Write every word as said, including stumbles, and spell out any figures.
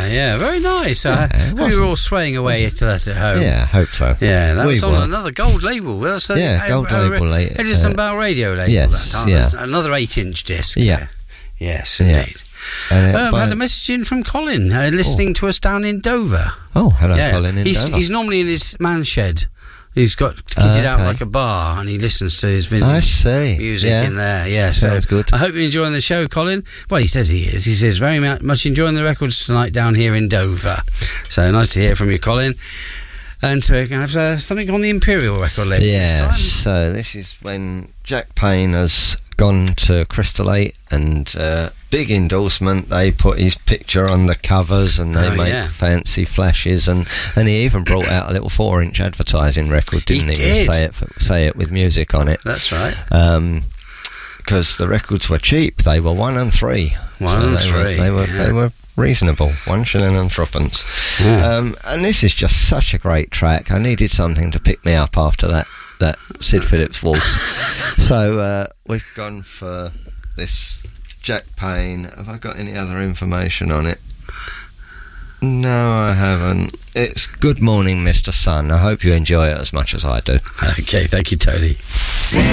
Yeah, yeah, very nice. Yeah, uh, we were all swaying away to that at home. Yeah, I hope so. Yeah, that we was on were. another gold label. That's a, Yeah, gold a, label. A, uh, Edison Bell radio label. yes, that time. yeah. Another eight-inch disc. Yeah. Yes, Yeah. indeed. And, uh, Uh, I've by- had a message in from Colin, uh, listening to us down in Dover. Oh, hello, Yeah. Colin. In he's, Dover. he's normally in his man shed. He's got kitted Uh, out okay. like a bar, and he listens to his I vintage see. music Yeah. in there. Yeah, Sounds so good. I hope you're enjoying the show, Colin. Well, he says he is. He says very mu- much enjoying the records tonight down here in Dover. So nice to hear from you, Colin. And so we're going to have uh, something on the Imperial record label Yeah, this time. so this is when Jack Payne has gone to Crystal eight, and uh, big endorsement. They put his picture on the covers, and they Oh, make yeah. fancy flashes, and, and he even brought out a little four-inch advertising record, didn't he? He did. Say it, say it with music on it. That's right. Um, because the records were cheap. They were one and three. One so and they three, Were, they were yeah. they were reasonable. One shilling and threepence. Yeah. Um, and this is just such a great track. I needed something to pick me up after that that Sid Phillips waltz. So uh, we've gone for this Jack Payne. Have I got any other information on it? No, I haven't. It's Good Morning, Mister Sun. I hope you enjoy it as much as I do. Okay, thank you, Tony.